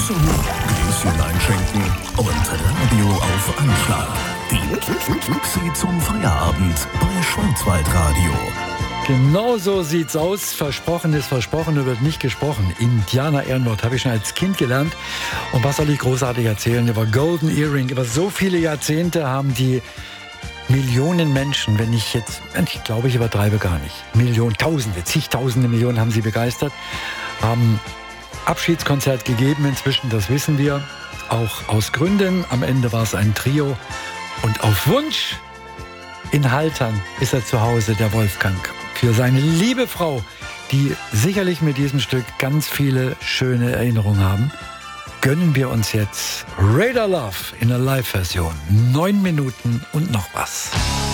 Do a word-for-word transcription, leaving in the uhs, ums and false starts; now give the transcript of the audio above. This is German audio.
Füße hoch, Gläschen einschenken und Radio auf Anschlag. Die Flixi zum Feierabend bei Schwarzwaldradio. Genau so sieht's aus. Versprochen ist versprochen und wird nicht gesprochen. Indianer-Ehrenwort habe ich schon als Kind gelernt. Und was soll ich großartig erzählen über Golden Earring? Über so viele Jahrzehnte haben die Millionen Menschen, wenn ich jetzt, ich glaube, ich übertreibe gar nicht, Millionen, Tausende, zigtausende Millionen haben sie begeistert, haben Abschiedskonzert gegeben inzwischen, das wissen wir, auch aus Gründen. Am Ende war es ein Trio und auf Wunsch in Haltern ist er zu Hause, der Wolfgang, für seine liebe Frau, die sicherlich mit diesem Stück ganz viele schöne Erinnerungen haben. Gönnen wir uns jetzt Radar Love in der Live-Version. Neun Minuten und noch was.